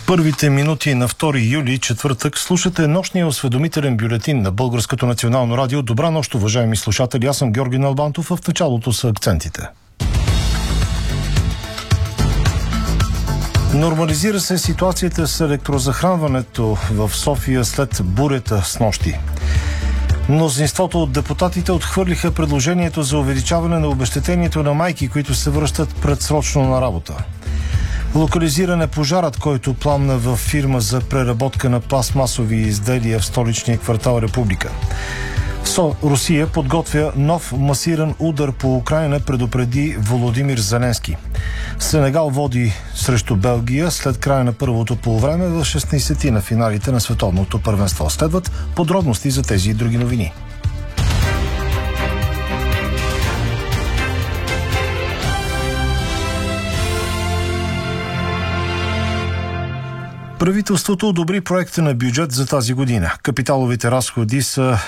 Първите минути на 2 юли, четвъртък, слушате нощния осведомителен бюлетин на Българското национално радио. Добра нощ, уважаеми слушатели. Аз съм Георги Налбантов. В началото са акцентите. Нормализира се ситуацията с електрозахранването в София след бурята снощи. Мнозинството от депутатите отхвърлиха предложението за увеличаване на обезщетението на майки, които се връщат предсрочно на работа. Локализиран е пожарът, който пламна в фирма за преработка на пластмасови изделия в столичния квартал Република. Русия подготвя нов масиран удар по Украйна, предупреди Володимир Зеленски. Сенегал води срещу Белгия след края на първото полувреме в 16-ти на финалите на световното първенство. Следват подробности за тези и други новини. Правителството одобри проекта на бюджет за тази година. Капиталовите разходи са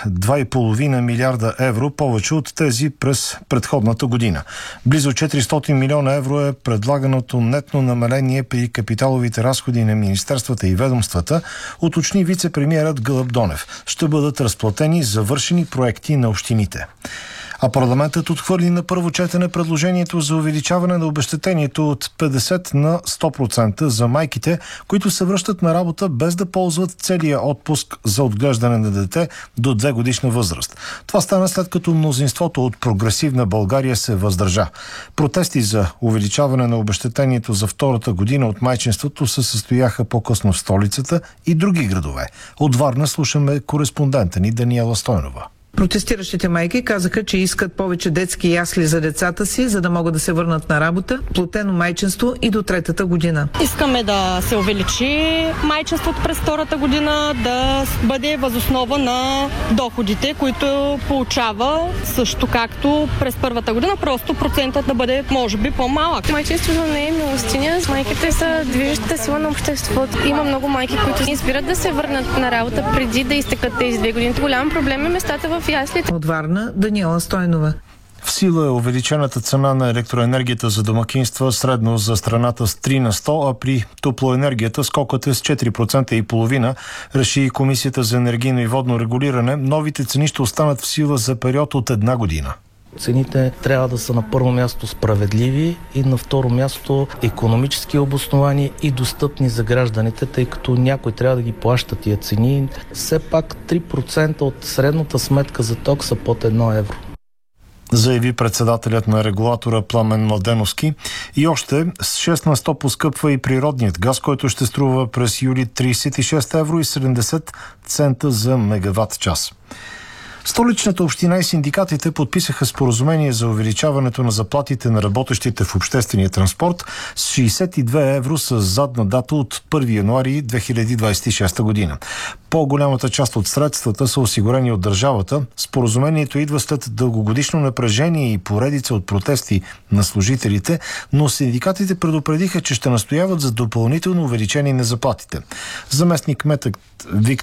2,5 милиарда евро, повече от тези през предходната година. Близо 400 милиона евро е предлаганото нетно намаление при капиталовите разходи на министерствата и ведомствата, уточни вице-премиерът Гълъб Донев. Ще бъдат разплатени завършени проекти на общините. А парламентът отхвърли на първо четене предложението за увеличаване на обезщетението от 50 на 100% за майките, които се връщат на работа без да ползват целия отпуск за отглеждане на дете до 2 годишна възраст. Това стана след като мнозинството от Прогресивна България се въздържа. Протести за увеличаване на обезщетението за втората година от майчинството се състояха по-късно в столицата и други градове. От Варна слушаме кореспондента ни Даниела Стойнова. Протестиращите майки казаха, че искат повече детски ясли за децата си, за да могат да се върнат на работа, платено майчинство и до 3-та година. Искаме да се увеличи майчинството през 2-та година, да бъде възоснова на доходите, които получава, също както през 1-та година, просто процентът да бъде, може би, по-малък. Майчинството не е милостиня. Майките са движещата сила на обществото. Има много майки, които избират да се върнат на работа преди да изтекат тези 2 години. Голям проблем е местата в яслите. От Варна, Даниела Стойнова. В сила е увеличената цена на електроенергията за домакинства средно за страната с 3 на 100, а при топлоенергията скокът е с 4,5%, реши Комисията за енергийно и водно регулиране. Новите цени ще останат в сила за период от 1 година. Цените трябва да са на първо място справедливи и на второ място икономически обосновани и достъпни за гражданите, тъй като някой трябва да ги плаща тия цени. Все пак 3% от средната сметка за ток са под 1 евро. Заяви председателят на регулатора Пламен Младеновски. И още с 6 на 100 поскъпва и природният газ, който ще струва през юли 36 евро и 70 цента за мегаватт час. Столичната община и синдикатите подписаха споразумение за увеличаването на заплатите на работещите в обществения транспорт с 62 евро с задна дата от 1 януари 2026 година. По-голямата част от средствата са осигурени от държавата. Споразумението идва след дългогодишно напрежение и поредица от протести на служителите, но синдикатите предупредиха, че ще настояват за допълнително увеличение на заплатите. Заместник кметът Виктор